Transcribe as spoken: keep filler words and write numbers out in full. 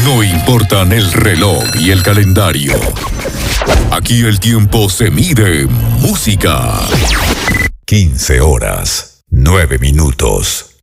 No importan el reloj y el calendario. Aquí el tiempo se mide en música. quince horas, nueve minutos.